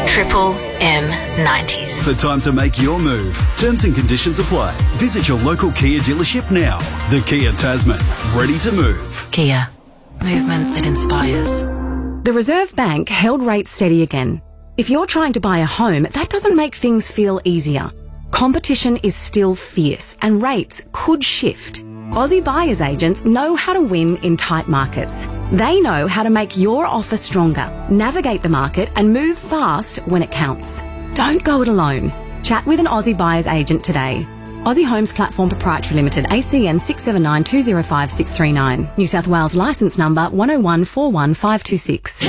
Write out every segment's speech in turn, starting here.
Triple M90s. The time to make your move. Terms and conditions apply. Visit your local Kia dealership now. The Kia Tasman. Ready to move. Kia. Movement that inspires. The Reserve Bank held rates steady again. If you're trying to buy a home, that doesn't make things feel easier. Competition is still fierce and rates could shift. Aussie buyers agents know how to win in tight markets. They know how to make your offer stronger, navigate the market and move fast when it counts. Don't go it alone. Chat with an Aussie buyers agent today. Aussie Homes Platform Proprietary Limited, ACN 679205639. New South Wales licence number 101415526.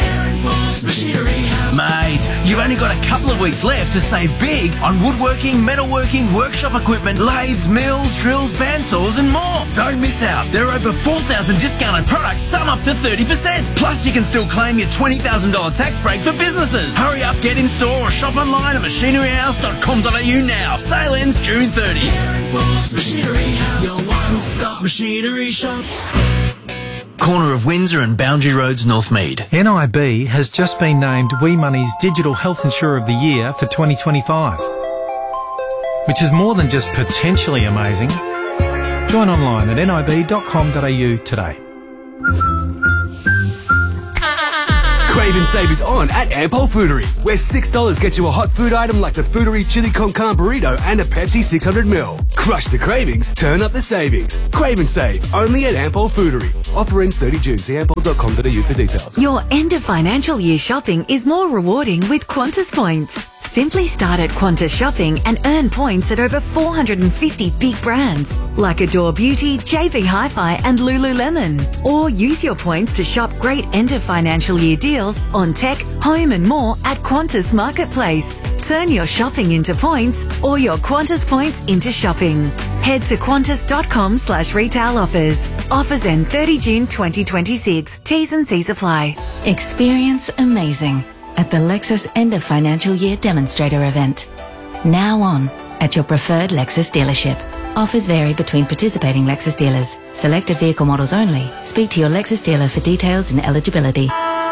Mate, you've only got a couple of weeks left to save big on woodworking, metalworking, workshop equipment, lathes, mills, drills, bandsaws and more. Don't miss out. There are over 4,000 discounted products, some up to 30%. Plus, you can still claim your $20,000 tax break for businesses. Hurry up, get in store or shop online at machineryhouse.com.au now. Sale ends June 30. Machinery House, your one-stop machinery shop. Corner of Windsor and Boundary Roads, Northmead. NIB has just been named WeMoney's Digital Health Insurer of the Year for 2025, which is more than just potentially amazing. Join online at nib.com.au today. Craving Savers on at Ampol Foodery, where $6 gets you a hot food item like the Foodery Chili Con Carne Burrito and a Pepsi 600ml. Crush the cravings, turn up the savings. Crave and save, only at Ampol Foodery. Offer ends 30 June. See ampol.com.au for details. Your end of financial year shopping is more rewarding with Qantas points. Simply start at Qantas Shopping and earn points at over 450 big brands like Adore Beauty, JB Hi-Fi and Lululemon. Or use your points to shop great end of financial year deals on tech, home and more at Qantas Marketplace. Turn your shopping into points or your Qantas points into shopping. Head to qantas.com/retail offers. Offers end 30 June 2026. T's and C's apply. Experience amazing at the Lexus End of Financial Year Demonstrator event. Now on at your preferred Lexus dealership. Offers vary between participating Lexus dealers. Selected vehicle models only. Speak to your Lexus dealer for details and eligibility.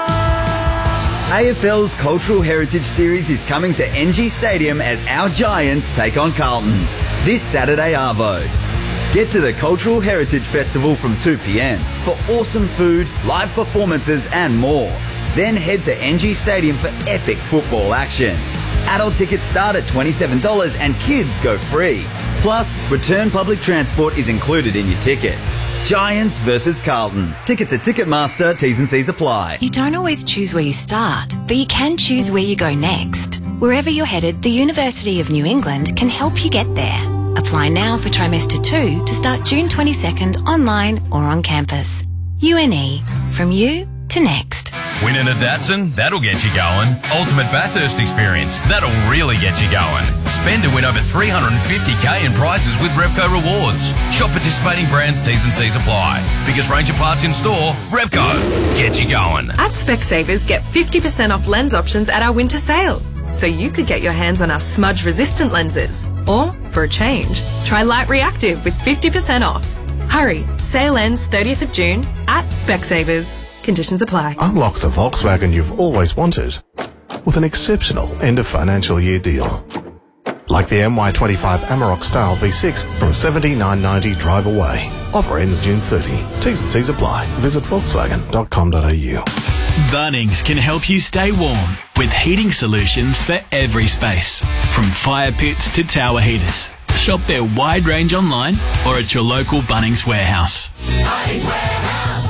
AFL's Cultural Heritage Series is coming to NG Stadium as our Giants take on Carlton this Saturday arvo. Get to the Cultural Heritage Festival from 2 p.m. for awesome food, live performances and more. Then head to NG Stadium for epic football action. Adult tickets start at $27 and kids go free. Plus, return public transport is included in your ticket. Giants versus Carlton. Tickets at Ticketmaster. T's and C's apply. You don't always choose where you start, but you can choose where you go next. Wherever you're headed, the University of New England can help you get there. Apply now for trimester 2 to start June 22nd online or on campus. UNE. From you to next. Winning a Datsun? That'll get you going. Ultimate Bathurst experience? That'll really get you going. Spend to win over $350k in prizes with Repco Rewards. Shop participating brands, T's and C's apply. Biggest range of parts in store, Repco. Get you going. At Specsavers, get 50% off lens options at our winter sale. So you could get your hands on our smudge-resistant lenses. Or, for a change, try Light Reactive with 50% off. Hurry, sale ends 30th of June at Specsavers. Conditions apply. Unlock the Volkswagen you've always wanted with an exceptional end of financial year deal. Like the MY25 Amarok Style V6 from $79.90 drive away. Offer ends June 30. T's and C's apply. Visit volkswagen.com.au. Bunnings can help you stay warm with heating solutions for every space. From fire pits to tower heaters. Shop their wide range online or at your local Bunnings warehouse. Bunnings Warehouse.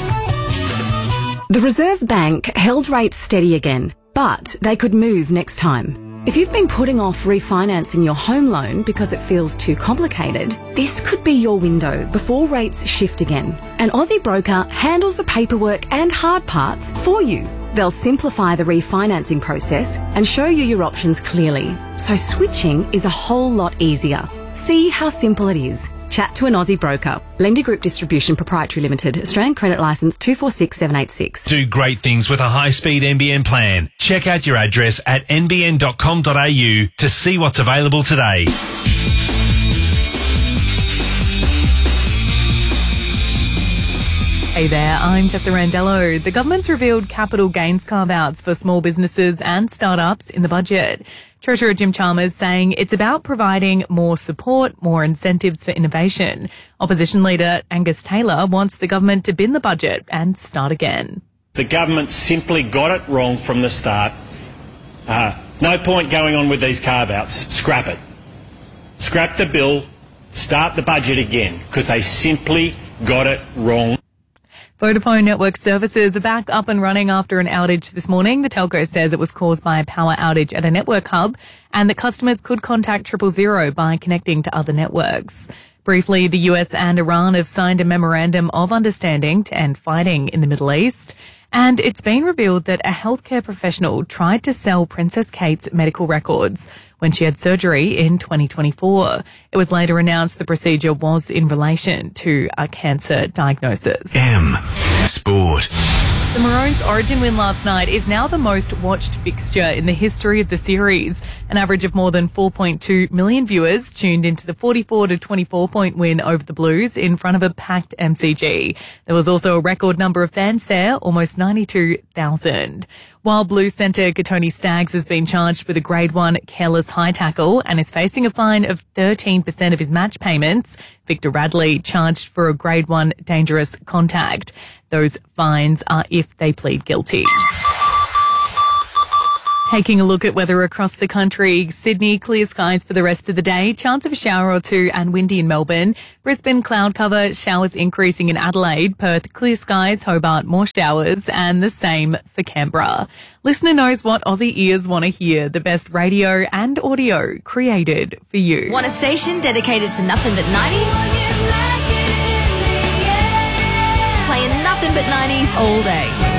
The Reserve Bank held rates steady again, but they could move next time. If you've been putting off refinancing your home loan because it feels too complicated, this could be your window before rates shift again. An Aussie broker handles the paperwork and hard parts for you. They'll simplify the refinancing process and show you your options clearly. So switching is a whole lot easier. See how simple it is. Chat to an Aussie broker. Lender Group Distribution Proprietary Limited. Australian Credit Licence 246786. Do great things with a high-speed NBN plan. Check out your address at nbn.com.au to see what's available today. Hey there, I'm Tessa Randello. The government's revealed capital gains carve-outs for small businesses and startups in the budget. Treasurer Jim Chalmers saying it's about providing more support, more incentives for innovation. Opposition leader Angus Taylor wants the government to bin the budget and start again. The government simply got it wrong from the start. No point going on with these carve-outs. Scrap it. Scrap the bill, start the budget again, because they simply got it wrong. Vodafone network services are back up and running after an outage this morning. The telco says it was caused by a power outage at a network hub and that customers could contact 000 by connecting to other networks. Briefly, the US and Iran have signed a memorandum of understanding to end fighting in the Middle East. And it's been revealed that a healthcare professional tried to sell Princess Kate's medical records when she had surgery in 2024. It was later announced the procedure was in relation to a cancer diagnosis. Sport. The Maroons' Origin win last night is now the most watched fixture in the history of the series. An average of more than 4.2 million viewers tuned into the 44-24 point win over the Blues in front of a packed MCG. There was also a record number of fans there, almost 92,000. While Blues centre Katoni Staggs has been charged with a Grade 1 careless high tackle and is facing a fine of 13% of his match payments, Victor Radley charged for a Grade 1 dangerous contact. Those fines are if they plead guilty. Taking a look at weather across the country, Sydney, clear skies for the rest of the day, chance of a shower or two and windy in Melbourne. Brisbane, cloud cover, showers increasing in Adelaide. Perth, clear skies, Hobart, more showers, and the same for Canberra. Listener knows what Aussie ears want to hear, the best radio and audio created for you. Want a station dedicated to nothing but 90s? Playing nothing but 90s all day.